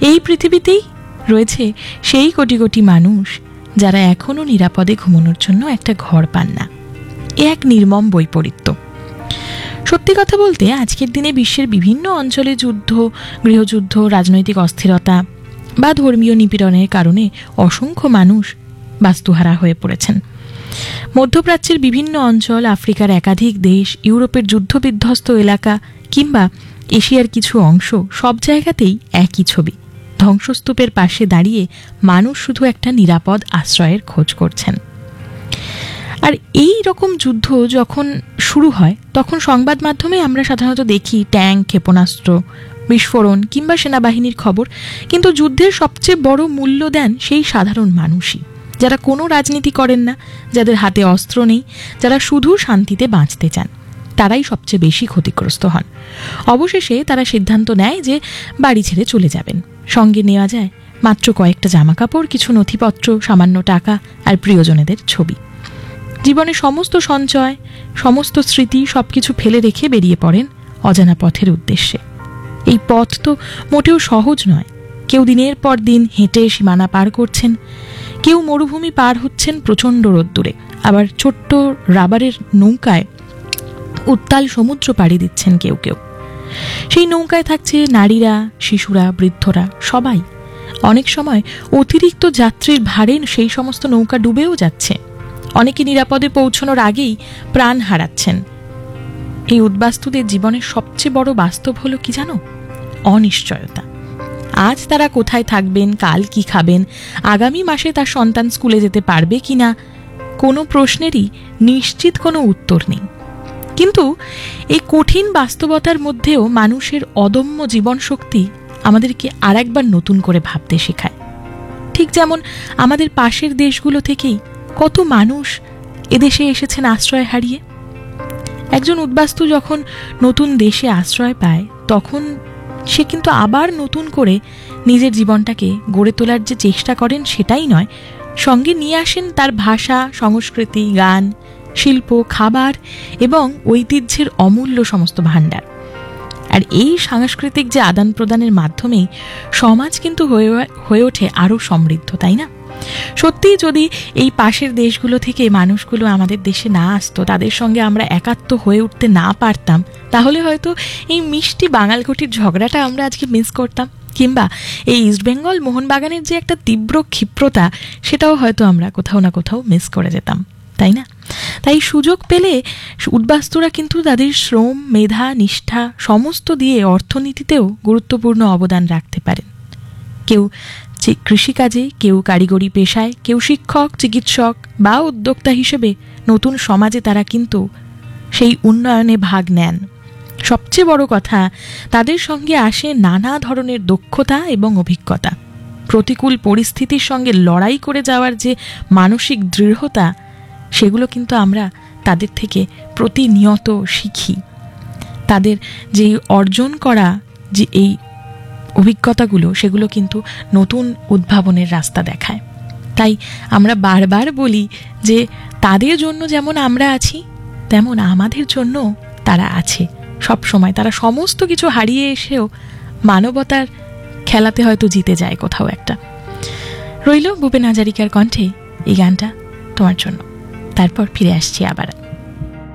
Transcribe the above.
এই পৃথিবীতেই রয়েছে সেই কোটি কোটি মানুষ যারা এখনো নিরাপদে ঘুমানোর জন্য একটা ঘর পান না। এ এক নির্মম বৈপরীত্য। সত্যি কথা বলতে আজকের দিনে বিশ্বের বিভিন্ন অঞ্চলে যুদ্ধ, গৃহযুদ্ধ, রাজনৈতিক অস্থিরতা বা ধর্মীয় নিপীড়নের কারণে অসংখ্য মানুষ বাস্তুহারা হয়ে পড়েছেন। মধ্যপ্রাচ্যের বিভিন্ন অঞ্চল, আফ্রিকার একাধিক দেশ, ইউরোপের যুদ্ধবিধ্বস্ত এলাকা কিংবা এশিয়ার কিছু অংশ, সব জায়গাতেই একই ছবি। ধ্বংসস্তূপের পাশে দাঁড়িয়ে মানুষ শুধু একটা নিরাপদ আশ্রয়ের খোঁজ করছেন। আর এই রকম যুদ্ধ যখন শুরু হয় তখন সংবাদ মাধ্যমে আমরা সাধারণত দেখি ট্যাঙ্ক, ক্ষেপণাস্ত্র, বিস্ফোরণ কিংবা সেনাবাহিনীর খবর, কিন্তু যুদ্ধের সবচেয়ে বড় মূল্য দেন সেই সাধারণ মানুষই, যারা কোনো রাজনীতি করেন না, যাদের হাতে অস্ত্র নেই, যারা শুধু শান্তিতে বাঁচতে চান। তারাই সবচেয়ে বেশি ক্ষতিগ্রস্ত হন। অবশেষে তারা সিদ্ধান্ত নেয় যে বাড়ি ছেড়ে চলে যাবেন। সঙ্গে নেওয়া যায় মাত্র কয়েকটা জামাকাপড়, কিছু নথিপত্র, সামান্য টাকা আর প্রিয়জনেদের ছবি। জীবনের সমস্ত সঞ্চয়, সমস্ত স্মৃতি সবকিছু ফেলে রেখে বেরিয়ে পড়েন অজানা পথের উদ্দেশ্যে। এই পথ তো মোটেও সহজ নয়। কেউ দিনের পর দিন হেঁটে সীমানা পার করছেন, কেউ মরুভূমি পার হচ্ছেন প্রচণ্ড রোদ্দুরে, আবার ছোট্ট রাবারের নৌকায় উত্তাল সমুদ্র পাড়ি দিচ্ছেন কেউ কেউ। সেই নৌকায় থাকছে নারীরা, শিশুরা, বৃদ্ধরা, সবাই। অনেক সময় অতিরিক্ত যাত্রীর ভারে সেই সমস্ত নৌকা ডুবেও যাচ্ছে। অনেকে নিরাপদে পৌঁছানোর আগেই প্রাণ হারাচ্ছেন। এই উদ্বাস্তুদের জীবনের সবচেয়ে বড় বাস্তব হলো কি জানো? অনিশ্চয়তা। আজ তারা কোথায় থাকবেন, কাল কি খাবেন, আগামী মাসে তার সন্তান স্কুলে যেতে পারবে কিনা, কোনো প্রশ্নেরই নিশ্চিত কোনো উত্তর নেই। কিন্তু এই কঠিন বাস্তবতার মধ্যেও মানুষের অদম্য জীবন শক্তি আমাদেরকে আরেকবার নতুন করে ভাবতে শেখায়। ঠিক যেমন আমাদের পাশের দেশগুলো থেকেই কত মানুষ এদেশে এসেছেন আশ্রয় হারিয়ে। একজন উদ্বাস্তু যখন নতুন দেশে আশ্রয় পায় তখন সে কিন্তু আবার নতুন করে নিজের জীবনটাকে গড়ে তোলার যে চেষ্টা করেন সেটাই নয়, সঙ্গে নিয়ে আসেন তার ভাষা, সংস্কৃতি, গান, শিল্প, খাবার এবং ঐতিহ্যের অমূল্য সমস্ত ভাণ্ডার। আর এই সাংস্কৃতিক যে আদান প্রদানের মাধ্যমেই সমাজ কিন্তু হয়ে ওঠে আরও সমৃদ্ধ, তাই না? সত্যিই যদি এই পাশের দেশগুলো থেকে মানুষগুলো আমাদের দেশে না আসতো, তাদের সঙ্গে আমরা একাত্ম হয়ে উঠতে না পারতাম, তাহলে হয়তো এই মিষ্টি বাঙালঘটির ঝগড়াটা আমরা আজকে মিস করতাম, কিংবা এই ইস্টবেঙ্গল মোহনবাগানের যে একটা তীব্র ক্ষিপ্রতা, সেটাও হয়তো আমরা কোথাও না কোথাও মিস করে যেতাম, তাই না? তাই সুযোগ পেলে উদ্বাস্তুরা কিন্তু তাদের শ্রম, মেধা, নিষ্ঠা সমস্ত দিয়ে অর্থনীতিতেও গুরুত্বপূর্ণ অবদান রাখতে পারেন। কেউ কৃষিকাজে, কেউ কারিগরি পেশায়, কেউ শিক্ষক, চিকিৎসক বা উদ্যোক্তা হিসেবে নতুন সমাজে তারা কিন্তু সেই উন্নয়নে ভাগ নেন। সবচেয়ে বড় কথা, তাদের সঙ্গে আসে নানা ধরনের দক্ষতা এবং অভিজ্ঞতা। প্রতিকূল পরিস্থিতির সঙ্গে লড়াই করে যাওয়ার যে মানসিক দৃঢ়তা, সেগুলো কিন্তু আমরা তাদের থেকে প্রতিনিয়ত শিখি। তাদের যে অর্জন করা যে এই অভিজ্ঞতাগুলো, সেগুলো কিন্তু নতুন উদ্ভাবনের রাস্তা দেখায়। তাই আমরা বারবার বলি যে তাদের জন্য যেমন আমরা আছি, তেমন আমাদের জন্য তারা আছে সব সময়। তারা সমস্ত কিছু হারিয়ে এসেও মানবতার খেলাতে হয়তো জিতে যায় কোথাও একটা। রইল ভূপেন হাজারিকার কণ্ঠে এই গানটা তোমার জন্য। তারপর ফিরে আসছি আবার।